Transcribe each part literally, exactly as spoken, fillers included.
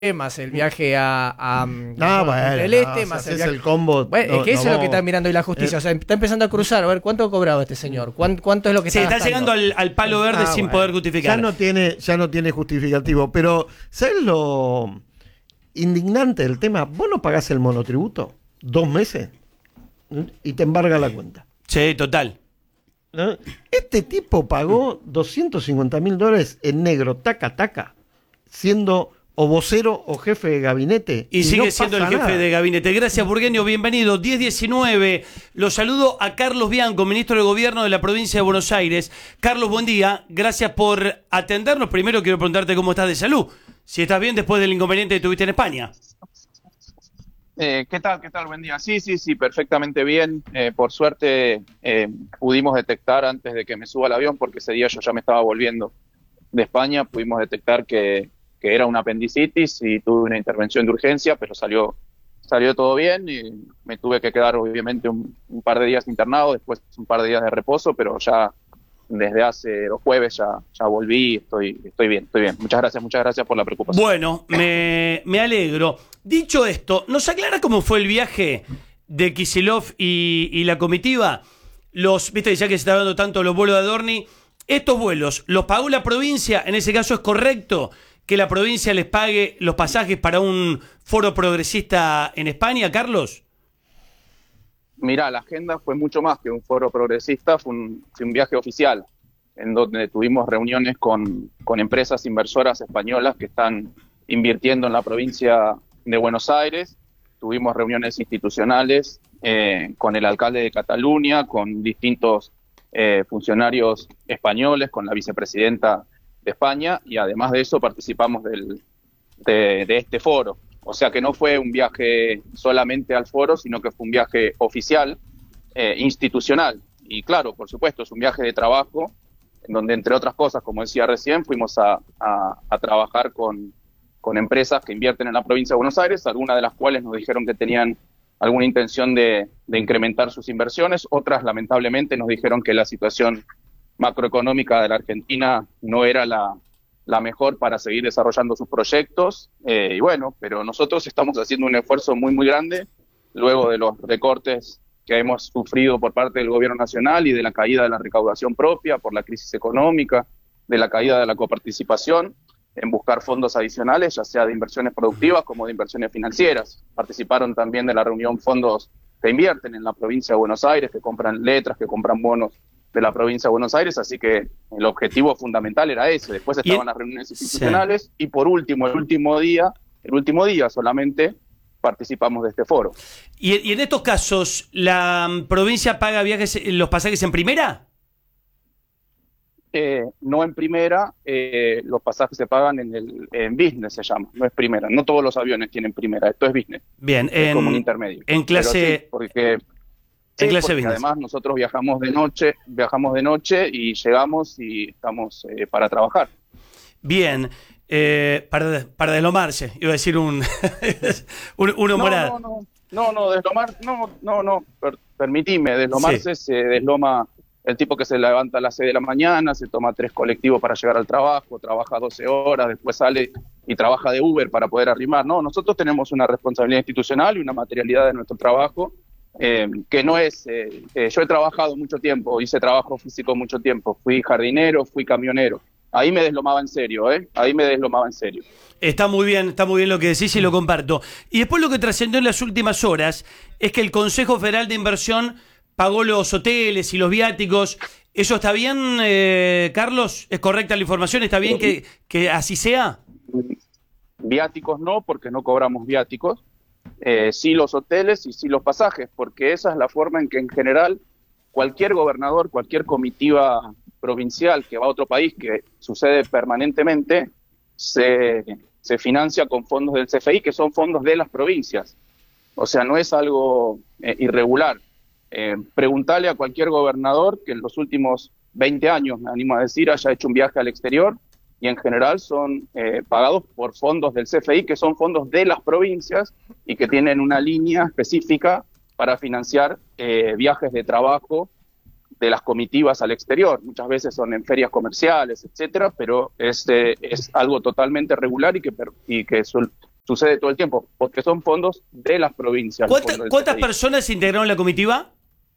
más el viaje a, a, no, bueno, el este, no, más o sea, el viaje... el combo. Bueno, no, es que eso no, es lo que está mirando hoy la justicia. Eh, o sea, está empezando a cruzar. A ver, ¿cuánto ha cobrado este señor? ¿Cuánto, cuánto es lo que sí, está está llegando al, al palo verde ah, sin bueno. poder justificar. Ya no tiene, ya no tiene justificativo. Pero, ¿sabes lo indignante del tema? Vos no pagás el monotributo dos meses y te embarga la cuenta. Sí, total. ¿No? Este tipo pagó doscientos cincuenta mil dólares en negro, taca, taca, siendo o vocero o jefe de gabinete. Y, y sigue no siendo el jefe nada. de gabinete. Gracias, Burgueño, bienvenido. diez diecinueve. Los saludo a Carlos Bianco, ministro de Gobierno de la provincia de Buenos Aires. Carlos, buen día. Gracias por atendernos. Primero quiero preguntarte cómo estás de salud. Si estás bien después del inconveniente que tuviste en España. Eh, ¿Qué tal? ¿Qué tal? Buen día. Sí, sí, sí, perfectamente bien. Eh, por suerte eh, pudimos detectar antes de que me suba al avión, porque ese día yo ya me estaba volviendo de España, pudimos detectar que, que era una apendicitis y tuve una intervención de urgencia, pero salió, salió todo bien y me tuve que quedar obviamente un, un par de días internado, después un par de días de reposo, pero ya desde hace los jueves ya, ya volví, estoy, estoy bien, estoy bien. Muchas gracias, muchas gracias por la preocupación. Bueno, me, me alegro. Dicho esto, ¿nos aclara cómo fue el viaje de Kicillof y, y la comitiva? Los, viste, ya que se está hablando tanto de los vuelos de Adorni, estos vuelos, ¿los pagó la provincia? En ese caso, ¿es correcto que la provincia les pague los pasajes para un foro progresista en España, Carlos? Mirá, la agenda fue mucho más que un foro progresista, fue un, fue un viaje oficial, en donde tuvimos reuniones con, con empresas inversoras españolas que están invirtiendo en la provincia de Buenos Aires, tuvimos reuniones institucionales eh, con el alcalde de Cataluña, con distintos eh, funcionarios españoles, con la vicepresidenta de España, y además de eso participamos del, de, de este foro. O sea que no fue un viaje solamente al foro, sino que fue un viaje oficial, eh, institucional. Y claro, por supuesto, es un viaje de trabajo, en donde, entre otras cosas, como decía recién, fuimos a, a, a trabajar con, con empresas que invierten en la provincia de Buenos Aires, algunas de las cuales nos dijeron que tenían alguna intención de, de incrementar sus inversiones, otras lamentablemente nos dijeron que la situación macroeconómica de la Argentina no era la... la mejor para seguir desarrollando sus proyectos, eh, y bueno, pero nosotros estamos haciendo un esfuerzo muy, muy grande, luego de los recortes que hemos sufrido por parte del gobierno nacional y de la caída de la recaudación propia por la crisis económica, de la caída de la coparticipación, en buscar fondos adicionales, ya sea de inversiones productivas como de inversiones financieras. Participaron también de la reunión fondos que invierten en la provincia de Buenos Aires, que compran letras, que compran bonos de la provincia de Buenos Aires, así que el objetivo fundamental era ese. Después estaban las reuniones institucionales, sí. Y por último, el último día, el último día solamente participamos de este foro. ¿Y, y en estos casos, la provincia paga viajes, los pasajes en primera? Eh, no en primera, eh, los pasajes se pagan en el en business, se llama, no es primera. No todos los aviones tienen primera, esto es business. Bien, es en, como un intermedio. En clase... Sí, porque... Sí, en clase business. Además nosotros viajamos de noche, viajamos de noche y llegamos y estamos eh, para trabajar. Bien, eh, para, para deslomarse, iba a decir un, un, un humorado. No, no, no, no, deslomar, no, no, no, per, permitime, deslomarse sí. Se desloma el tipo que se levanta a las seis de la mañana, se toma tres colectivos para llegar al trabajo, trabaja doce horas, después sale y trabaja de Uber para poder arrimar. No, nosotros tenemos una responsabilidad institucional y una materialidad de nuestro trabajo. Eh, que no es, eh, eh, yo he trabajado mucho tiempo, hice trabajo físico mucho tiempo, fui jardinero, fui camionero, ahí me deslomaba en serio, ¿eh? ahí me deslomaba en serio. Está muy bien, está muy bien lo que decís y lo comparto. Y después lo que trascendió en las últimas horas es que el Consejo Federal de Inversión pagó los hoteles y los viáticos. ¿Eso está bien, eh, Carlos? ¿Es correcta la información? ¿Está bien que, que así sea? Viáticos no, porque no cobramos viáticos. Eh, sí los hoteles y sí los pasajes, porque esa es la forma en que en general cualquier gobernador, cualquier comitiva provincial que va a otro país, que sucede permanentemente, se, se financia con fondos del C F I, que son fondos de las provincias. O sea, no es algo eh, irregular. Eh, preguntarle a cualquier gobernador que en los últimos veinte años, me animo a decir, haya hecho un viaje al exterior, y en general son eh, pagados por fondos del C F I, que son fondos de las provincias y que tienen una línea específica para financiar eh, viajes de trabajo de las comitivas al exterior. Muchas veces son en ferias comerciales, etcétera, pero es, eh, es algo totalmente regular y que, y que sol, sucede todo el tiempo, porque son fondos de las provincias. ¿Cuánta, fondos del ¿Cuántas C N I. personas integraron la comitiva?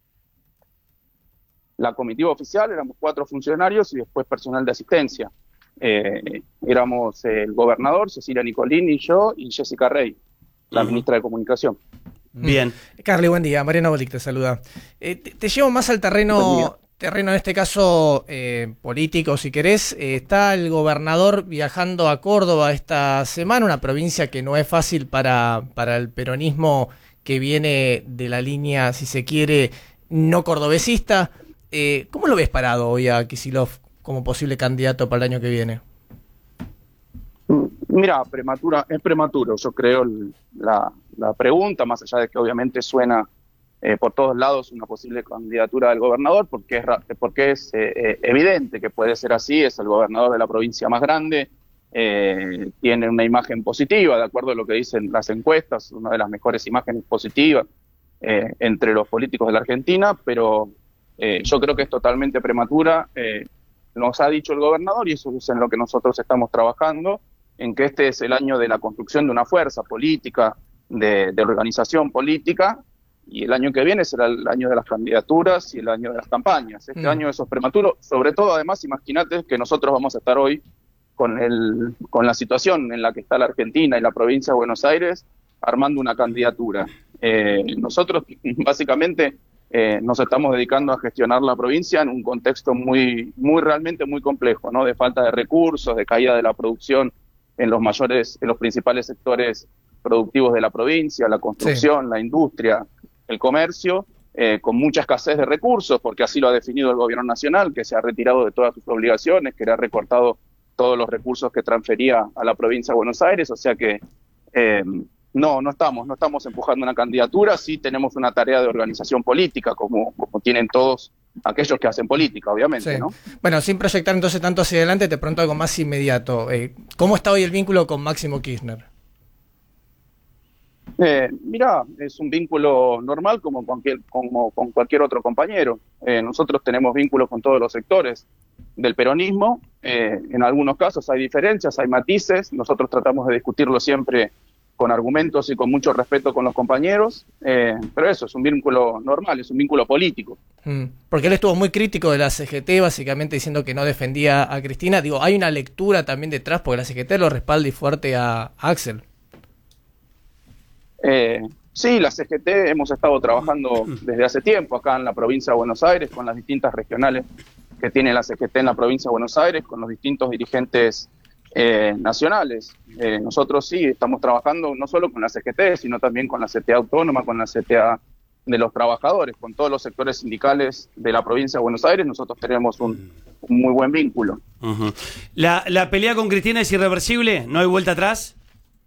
La comitiva oficial éramos cuatro funcionarios y después personal de asistencia. Eh, éramos el gobernador, Cecilia Nicolini, yo y Jessica Rey, la uh-huh. ministra de Comunicación. Bien. Carly, buen día. Mariana Bolic te saluda. Eh, te, te llevo más al terreno, terreno en este caso eh, político, si querés. Eh, está el gobernador viajando a Córdoba esta semana, una provincia que no es fácil para, para el peronismo que viene de la línea, si se quiere, no cordobesista. Eh, ¿Cómo lo ves parado hoy a Kicillof como posible candidato para el año que viene? Mira, prematura, es prematuro, yo creo, la, la pregunta, más allá de que obviamente suena eh, por todos lados una posible candidatura del gobernador, porque es, porque es eh, evidente que puede ser así, es el gobernador de la provincia más grande, eh, tiene una imagen positiva, de acuerdo a lo que dicen las encuestas, una de las mejores imágenes positivas eh, entre los políticos de la Argentina, pero eh, yo creo que es totalmente prematura, eh, nos ha dicho el gobernador y eso es en lo que nosotros estamos trabajando, en que este es el año de la construcción de una fuerza política, de, de organización política, y el año que viene será el año de las candidaturas y el año de las campañas. Este mm. año eso es prematuro, sobre todo además, imagínate que nosotros vamos a estar hoy con, el, con la situación en la que está la Argentina y la provincia de Buenos Aires armando una candidatura. Eh, nosotros básicamente eh, nos estamos dedicando a gestionar la provincia en un contexto muy, muy realmente muy complejo, ¿no? De falta de recursos, de caída de la producción en los mayores, en los principales sectores productivos de la provincia, la construcción, sí. la industria, el comercio, eh, con mucha escasez de recursos, porque así lo ha definido el gobierno nacional, que se ha retirado de todas sus obligaciones, que le ha recortado todos los recursos que transfería a la provincia de Buenos Aires, o sea que eh, no, no estamos, no estamos empujando una candidatura, sí tenemos una tarea de organización política, como, como tienen todos aquellos que hacen política, obviamente, sí. ¿no? Bueno, sin proyectar entonces tanto hacia adelante, te pregunto algo más inmediato. Eh, ¿Cómo está hoy el vínculo con Máximo Kirchner? Eh, mirá, es un vínculo normal como, cualquier, como con cualquier otro compañero. Eh, nosotros tenemos vínculos con todos los sectores del peronismo. Eh, en algunos casos hay diferencias, hay matices. Nosotros tratamos de discutirlo siempre con argumentos y con mucho respeto con los compañeros, eh, pero eso es un vínculo normal, es un vínculo político. Mm, porque él estuvo muy crítico de la C G T, básicamente diciendo que no defendía a Cristina. Digo, hay una lectura también detrás, porque la C G T lo respalda y fuerte a, a Axel. Eh, sí, la C G T hemos estado trabajando desde hace tiempo acá en la provincia de Buenos Aires, con las distintas regionales que tiene la C G T en la provincia de Buenos Aires, con los distintos dirigentes Eh, nacionales. Eh, nosotros sí estamos trabajando no solo con la C G T, sino también con la C T A autónoma, con la C T A de los trabajadores, con todos los sectores sindicales de la provincia de Buenos Aires. Nosotros tenemos un, un muy buen vínculo. Uh-huh. ¿La, ¿La pelea con Cristina es irreversible? ¿No hay vuelta atrás?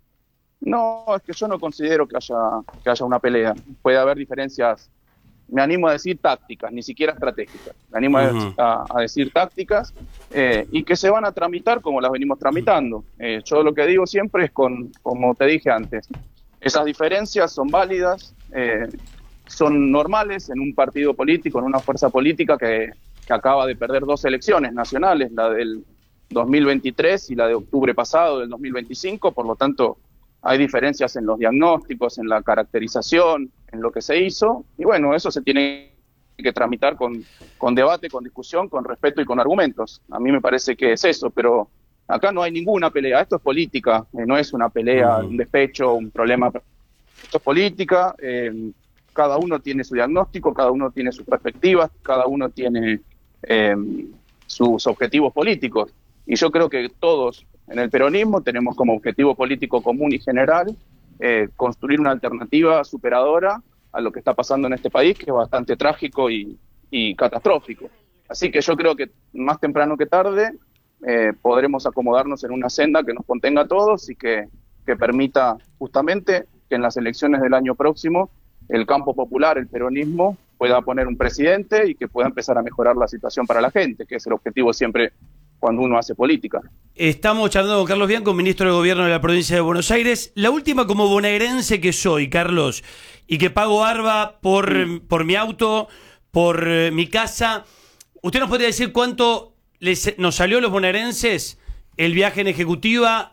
No, es que yo no considero que haya, que haya una pelea. Puede haber diferencias, me animo a decir tácticas, ni siquiera estratégicas. Me animo uh-huh. a, a decir tácticas eh, y que se van a tramitar como las venimos tramitando. Eh, yo lo que digo siempre es, con, como te dije antes, esas diferencias son válidas, eh, son normales en un partido político, en una fuerza política que, que acaba de perder dos elecciones nacionales, la del dos mil veintitrés y la de octubre pasado del dos mil veinticinco, por lo tanto hay diferencias en los diagnósticos, en la caracterización, en lo que se hizo, y bueno, eso se tiene que tramitar con, con debate, con discusión, con respeto y con argumentos. A mí me parece que es eso, pero acá no hay ninguna pelea, esto es política, eh, no es una pelea, un despecho, un problema, esto es política, eh, cada uno tiene su diagnóstico, cada uno tiene sus perspectivas, cada uno tiene eh, sus objetivos políticos, y yo creo que todos en el peronismo tenemos como objetivo político común y general eh, construir una alternativa superadora a lo que está pasando en este país, que es bastante trágico y, y catastrófico. Así que yo creo que más temprano que tarde eh, podremos acomodarnos en una senda que nos contenga a todos y que, que permita justamente que en las elecciones del año próximo el campo popular, el peronismo, pueda poner un presidente y que pueda empezar a mejorar la situación para la gente, que es el objetivo siempre cuando uno hace política. Estamos charlando con Carlos Bianco, ministro de Gobierno de la provincia de Buenos Aires. La última, como bonaerense que soy, Carlos, y que pago ARBA por, sí. por mi auto, por eh, mi casa, ¿usted nos podría decir cuánto les, nos salió a los bonaerenses el viaje en ejecutiva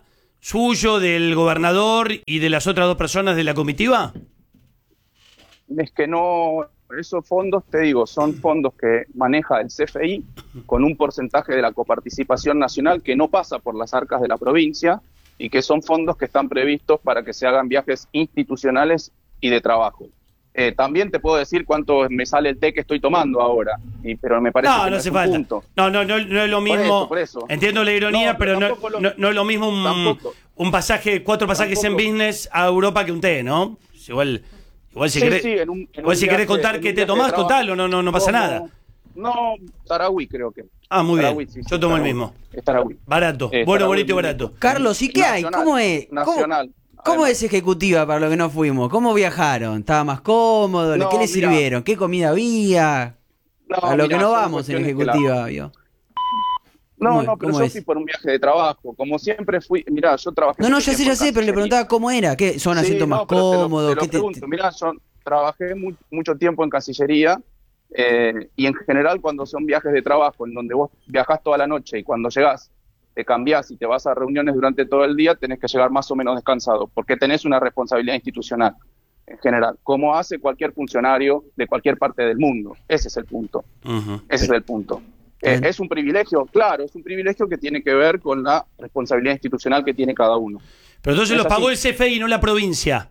suyo, del gobernador y de las otras dos personas de la comitiva? Es que no, esos fondos, te digo, son fondos que maneja el C F I con un porcentaje de la coparticipación nacional que no pasa por las arcas de la provincia y que son fondos que están previstos para que se hagan viajes institucionales y de trabajo. Eh, también te puedo decir cuánto me sale el té que estoy tomando ahora, y, pero me parece no, que no no hace es un falta. punto. No, no, no, no es lo mismo. Por eso, por eso. Entiendo la ironía, No, pero, pero no, tampoco lo- no, no es lo mismo un, tampoco. un pasaje, cuatro pasajes Tampoco. en business a Europa que un té, ¿no? Igual, igual si Sí, querés, sí, en un- en igual un si querés viaje- contar en qué un te viaje tomás, de trabajo. contalo, no, no, no pasa ¿Cómo? nada. No, Tarahui creo que. Ah, muy bien. Tarahui, sí, sí, Yo tomo el Tarahui. mismo. Es Tarahui. Barato, Eh, bueno, Tarahui, bonito y muy barato. bien. Carlos, ¿y qué hay? Nacional, ¿Cómo es? ¿Cómo, Nacional. cómo Además. es ejecutiva para los que no fuimos? ¿Cómo viajaron? ¿Estaba más cómodo? No, ¿Qué les mira. sirvieron? ¿Qué comida había? No, a lo mira, que no son vamos en cuestiones que la- ejecutiva, ¿vio? No, ¿Cómo es? no, pero ¿Cómo yo es? fui por un viaje de trabajo. Como siempre fui, mirá, yo trabajé... No, no, mucho ya sé, tiempo ya en sé, pero le Cancillería. preguntaba cómo era. ¿Qué? ¿Son Sí, asientos más no, pero te lo- cómodos? Te lo, ¿Qué te- pregunto. Mirá, yo trabajé mu- mucho tiempo en Cancillería eh, y en general cuando son viajes de trabajo en donde vos viajás toda la noche y cuando llegás te cambiás y te vas a reuniones durante todo el día, tenés que llegar más o menos descansado porque tenés una responsabilidad institucional en general, como hace cualquier funcionario de cualquier parte del mundo. Ese es el punto. Ujú. Ese es el punto. Eh, Bien. es un privilegio, claro, es un privilegio que tiene que ver con la responsabilidad institucional que tiene cada uno. Pero entonces Es los pagó así. el C F I, no la provincia.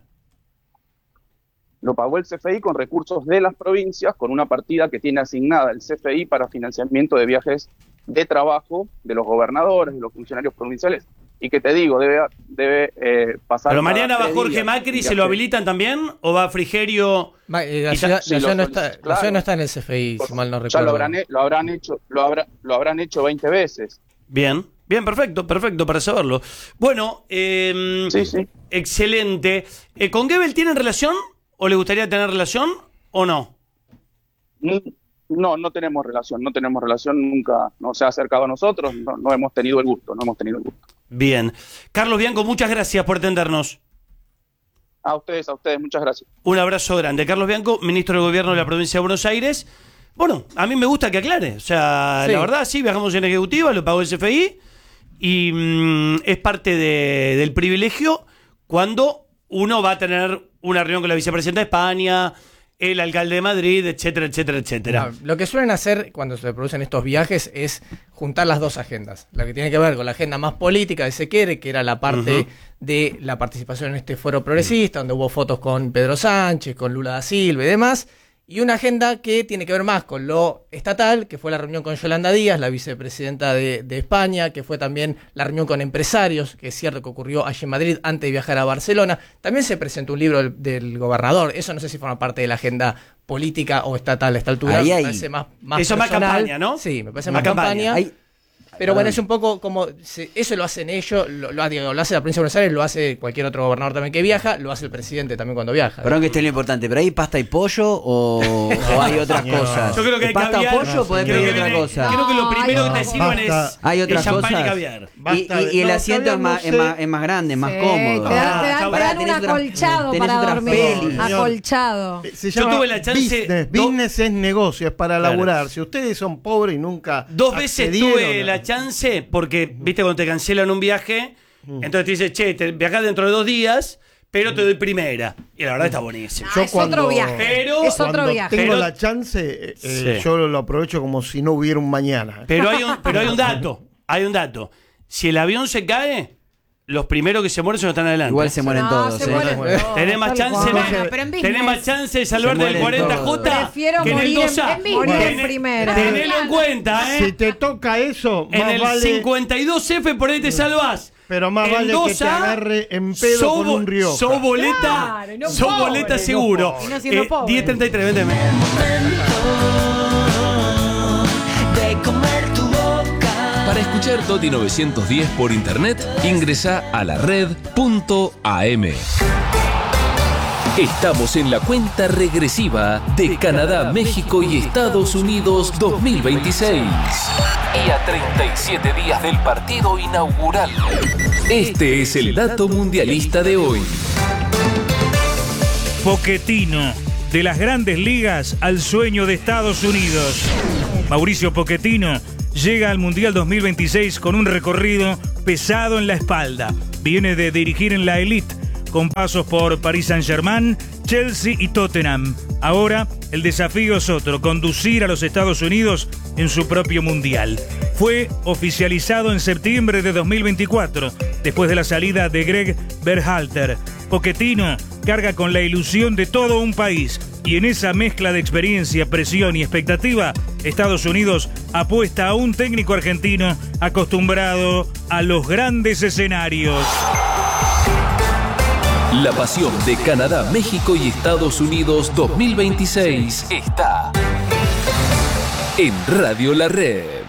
Lo pagó el C F I con recursos de las provincias, con una partida que tiene asignada el C F I para financiamiento de viajes de trabajo de los gobernadores, de los funcionarios provinciales, y que te digo, debe, debe eh, pasar... Pero cada mañana va tres Jorge días Macri, un ¿se lo viaje. habilitan también? ¿O va Frigerio? Ma- eh, La Y ya- ciudad, sí, la lo ciudad no solicito, está, la claro. ciudad no está en el C F I, si mal no Ya recuerdo. lo habrán, he- lo habrán hecho, lo, habrá, lo habrán hecho veinte veces. Bien, bien, perfecto, perfecto, para saberlo. Bueno, eh, Sí, sí. excelente. Eh, ¿Con Goebbels tienen relación? ¿O le gustaría tener relación? ¿O no? No, no tenemos relación, no tenemos relación, nunca no se ha acercado a nosotros, no, no hemos tenido el gusto, no hemos tenido el gusto. Bien. Carlos Bianco, muchas gracias por atendernos. A ustedes, a ustedes, muchas gracias. Un abrazo grande. Carlos Bianco, ministro de Gobierno de la Provincia de Buenos Aires. Bueno, a mí me gusta que aclare. O sea, Sí. la verdad, sí, viajamos en ejecutiva, lo pagó el C F I y mm, es parte de- del privilegio cuando uno va a tener una reunión con la vicepresidenta de España, el alcalde de Madrid, etcétera, etcétera, etcétera. No, lo que suelen hacer cuando se producen estos viajes es juntar las dos agendas. La que tiene que ver con la agenda más política de Se Quiere, que era la parte Ujú. de la participación en este foro progresista, donde hubo fotos con Pedro Sánchez, con Lula da Silva y demás. Y una agenda que tiene que ver más con lo estatal, que fue la reunión con Yolanda Díaz, la vicepresidenta de, de España, que fue también la reunión con empresarios, que es cierto que ocurrió allí en Madrid antes de viajar a Barcelona. También se presentó un libro del, del gobernador. Eso no sé si forma parte de la agenda política o estatal a esta altura. Ahí me hay- parece más, más Eso es más personal. campaña, ¿no? Sí, me parece Más más campaña. campaña. Hay- Pero bueno, es un poco como, se- eso lo hacen ellos, lo, lo, digo, lo hace la provincia de Buenos Aires, lo hace cualquier otro gobernador también que viaja, lo hace el presidente también cuando viaja. Perdón que esté lo importante, ¿pero hay pasta y pollo o, o hay otras señor. cosas? Yo creo que hay ¿Pasta caviar. o pollo? Podés creo pedir que otra viene- cosa. Creo que lo primero No, que te sirven es, basta. ¿Hay es otras champán y cosas? caviar. Y, Basta y- de- y el no, asiento es todavía más, no es sé. más, es más grande, es más Sí, cómodo. Te dan, te Ah, dan- está te bueno. dan un Tenés otra- acolchado tenés para otras dormir. pelis. Acolchado. Se Yo llama tuve la chance- Business, do- business es negocio, es para Claro. laburar. Si ustedes son pobres y nunca. Dos veces accedieron tuve a- la chance, porque, viste, cuando te cancelan un viaje, entonces te dice, che, te viajás dentro de dos días, pero te doy primera. Y la verdad está buenísimo. Ah, Yo es cuando- otro viaje. Pero- es otro Cuando viaje. tengo Pero- la chance, eh, eh, Sí. yo lo, lo aprovecho como si no hubiera un mañana. Pero hay un, pero hay un dato, hay un dato. Si el avión se cae, los primeros que se mueren son los que están adelante. Igual se mueren No, todos. se ¿eh? mueren todos, Tenés más tal chance, cual. Entonces- Bueno, pero en tenés business. más chance de salvarte del mueren cuarenta todos. J Prefiero que en el morir en- dos A. en business Tenés- primero. Tenelo en cuenta, ¿eh? Si te toca eso, En más el vale. cincuenta y dos F por ahí te salvás. Pero más En vale que dos te A, agarre en pedo sos con bo- un Rioja. sos boleta, Claro, y no sos pobre, boleta no seguro. pobre. Y no siendo pobre. diez treinta y tres, véndeme. Para escuchar Toti novecientos diez por internet, ingresa a la red punto a m. Estamos en la cuenta regresiva de Canadá, México y Estados Unidos dos mil veintiséis. Y a treinta y siete días del partido inaugural. Este es el dato mundialista de hoy. Pochettino, de las grandes ligas al sueño de Estados Unidos. Mauricio Pochettino llega al Mundial dos mil veintiséis con un recorrido pesado en la espalda. Viene de dirigir en la Elite, con pasos por Paris Saint-Germain, Chelsea y Tottenham. Ahora el desafío es otro, conducir a los Estados Unidos en su propio mundial. Fue oficializado en septiembre de dos mil veinticuatro, después de la salida de Greg Berhalter. Pochettino carga con la ilusión de todo un país, y en esa mezcla de experiencia, presión y expectativa, Estados Unidos apuesta a un técnico argentino acostumbrado a los grandes escenarios. La pasión de Canadá, México y Estados Unidos dos mil veintiséis está en Radio La Red.